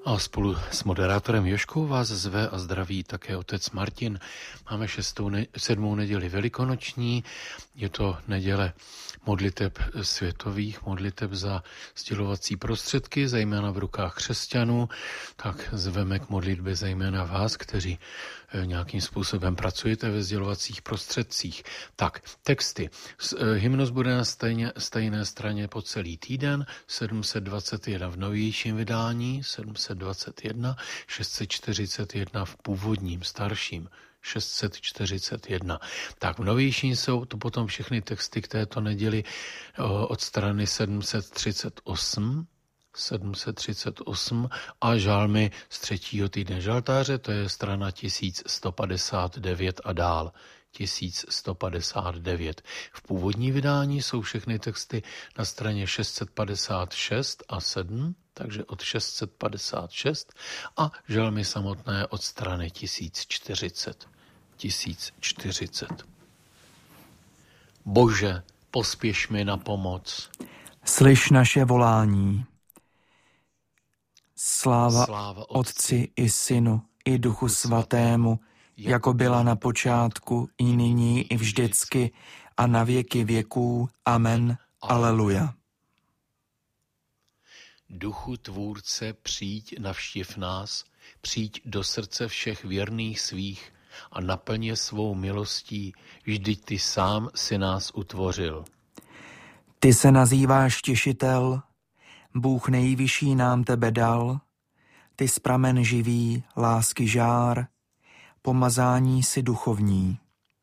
A spolu s moderátorem Jožkou vás zve a zdraví také otec Martin. Máme 7. neděli velikonoční, je to neděle modliteb světových, modliteb za sdělovací prostředky, zejména v rukách křesťanů, tak zveme k modlitbě zejména vás, kteří nějakým způsobem pracujete ve sdělovacích prostředcích. Tak, texty. Hymnos bude na stejné straně po celý týden, 721 v novějším vydání, 721, 641 v původním, starším, 641. Tak v novějším jsou to potom všechny texty k této neděli od strany 738 a žalmy z 3. týdne žaltáře, to je strana 1159 a dál. 1159. V původní vydání jsou všechny texty na straně 656 a 7, takže od 656 a žalmy samotné od strany 1040. Bože, pospěš mi na pomoc. Slyš naše volání. Sláva Otci i Synu i Duchu Svatému, jako byla na počátku, i nyní, i vždycky, a na věky věků. Amen. Aleluja. Duchu Tvůrce, přijď, navštiv nás, přijď do srdce všech věrných svých a naplň je svou milostí, vždyť ty sám si nás utvořil. Ty se nazýváš Těšitel, Bůh nejvyšší nám tebe dal, ty z pramen živý, lásky žár, pomazání si duchovní.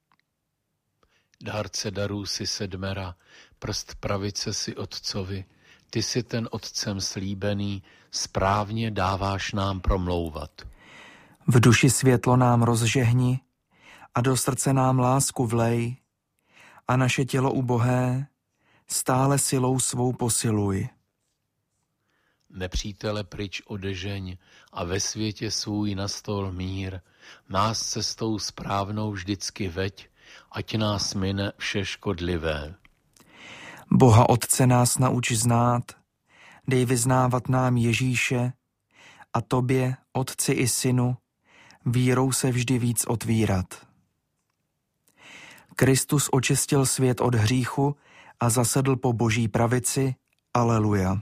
Dárce darů si sedmera, prst pravice si Otcovi, ty si ten Otcem slíbený, správně dáváš nám promlouvat. V duši světlo nám rozžehni a do srdce nám lásku vlej a naše tělo ubohé stále silou svou posiluj. Nepřítele pryč odežeň a ve světě svůj nastol mír, nás cestou správnou vždycky veď, ať nás mine vše škodlivé. Boha Otce nás nauč znát, dej vyznávat nám Ježíše a tobě, Otci i Synu, vírou se vždy víc otvírat. Kristus očistil svět od hříchu a zasedl po Boží pravici. Aleluja.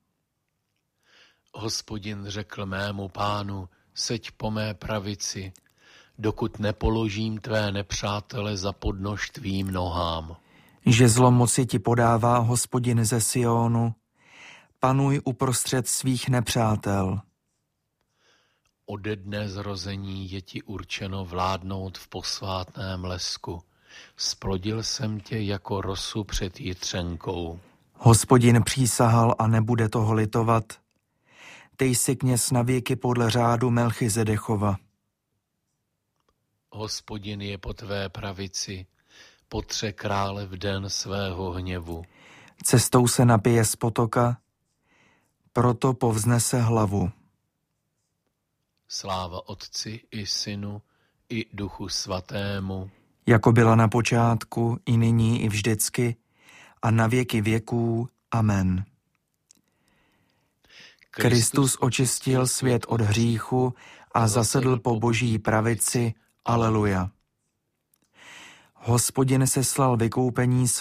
Hospodin řekl mému Pánu, seď po mé pravici, dokud nepoložím tvé nepřátele za podnož tvým nohám. Žezlo moci ti podává Hospodin ze Sionu, panuj uprostřed svých nepřátel. Ode dne zrození je ti určeno vládnout v posvátném lesku. Splodil jsem tě jako rosu před jitřenkou. Hospodin přísahal a nebude toho litovat. Ty jsi kněz na věky podle řádu Melchizedechova. Hospodin je po tvé pravici, potře krále v den svého hněvu. Cestou se napije z potoka, proto povznese hlavu. Sláva Otci i Synu i Duchu Svatému, jako byla na počátku, i nyní, i vždycky, a na věky věků. Amen. Kristus očistil svět od hříchu a zasedl po Boží pravici. Aleluja. Hospodin seslal vykoupení